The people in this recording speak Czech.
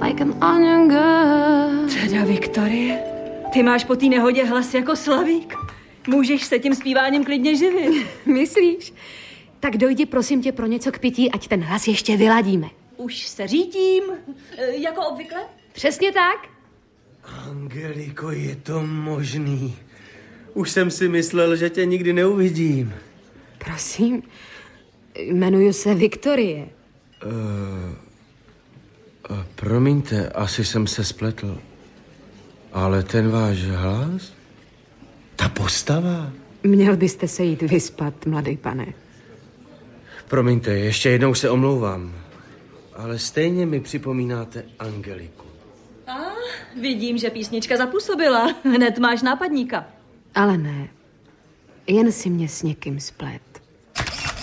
like an onion girl. Teda Viktorie, ty máš po té nehodě hlas jako Slavík. Můžeš se tím zpíváním klidně živit. Myslíš? Tak dojdi prosím tě pro něco k pití, ať ten hlas ještě vyladíme. Už se řídím, jako obvykle. Přesně tak. Angeliko, je to možný. Už jsem si myslel, že tě nikdy neuvidím. Prosím, jmenuji se Viktorie. Promiňte, asi jsem se spletl. Ale ten váš hlas? Ta postava? Měl byste se jít vyspat, mladý pane. Promiňte, ještě jednou se omlouvám. Ale stejně mi připomínáte Angeliku. Vidím, že písnička zapůsobila. Hned máš nápadníka. Ale ne, jen si mě s někým splet.